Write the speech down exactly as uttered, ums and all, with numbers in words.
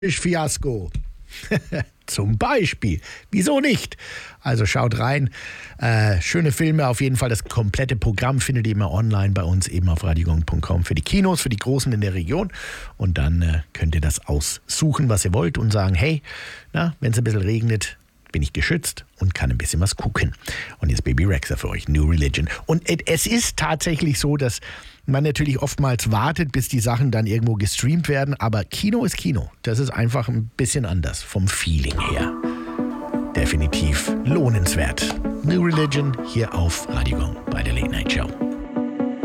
Fiasko. Zum Beispiel. Wieso nicht? Also schaut rein. Äh, schöne Filme, auf jeden Fall. Das komplette Programm findet ihr immer online bei uns, eben auf radiogong punkt com für die Kinos, für die Großen in der Region. Und dann äh, könnt ihr das aussuchen, was ihr wollt und sagen, hey, wenn es ein bisschen regnet, bin ich geschützt und kann ein bisschen was gucken. Und jetzt Baby Rexha für euch, New Religion. Und es ist tatsächlich so, dass man natürlich oftmals wartet, bis die Sachen dann irgendwo gestreamt werden. Aber Kino ist Kino. Das ist einfach ein bisschen anders vom Feeling her. Definitiv lohnenswert. New Religion hier auf Radio Gong bei der Late Night Show.